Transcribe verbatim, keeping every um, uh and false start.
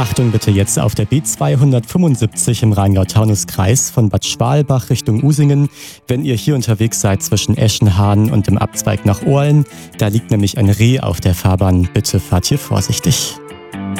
Achtung bitte jetzt auf der B zweihundertfünfundsiebzig im Rheingau-Taunus-Kreis von Bad Schwalbach Richtung Usingen. Wenn ihr hier unterwegs seid zwischen Eschenhahn und dem Abzweig nach Ohrlen, da liegt nämlich ein Reh auf der Fahrbahn. Bitte fahrt hier vorsichtig.